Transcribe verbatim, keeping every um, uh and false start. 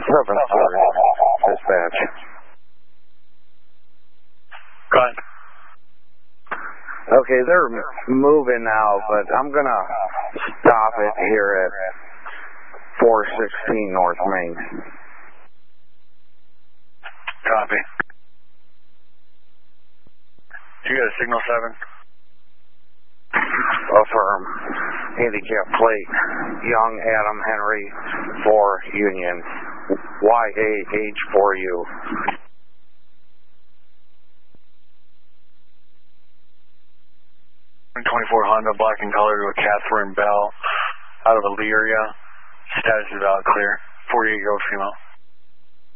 seven four, dispatch. Go ahead. Okay, they're moving now, but I'm going to stop it here at four sixteen North Main. Copy. You got a signal seven? Affirm. Handicap plate. Young Adam Henry for Union. Y A H for you. twenty-four Honda, black and color to a Catherine Bell out of Elyria. Status is out clear. forty-eight year old female.